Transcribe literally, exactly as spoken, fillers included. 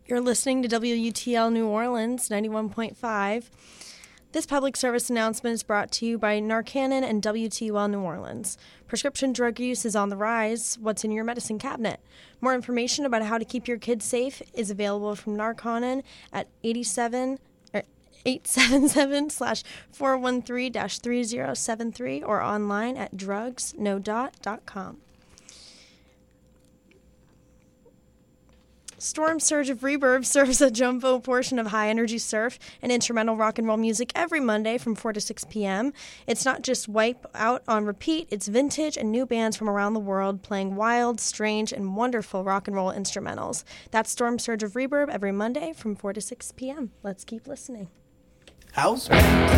You're listening to W U T L New Orleans, ninety-one point five. This public service announcement is brought to you by Narcan and W T L New Orleans. Prescription drug use is on the rise. What's in your medicine cabinet? More information about how to keep your kids safe is available from Narcan at eighty-seven eight seven seven slash four one three dash three zero seven three or online at drugs no dot dot com. Storm Surge of Reverb serves a jumbo portion of high-energy surf and instrumental rock and roll music every Monday from four to six p.m. It's not just wipe out on repeat, it's vintage and new bands from around the world playing wild, strange, and wonderful rock and roll instrumentals. That's Storm Surge of Reverb every Monday from four to six p.m. Let's keep listening. House?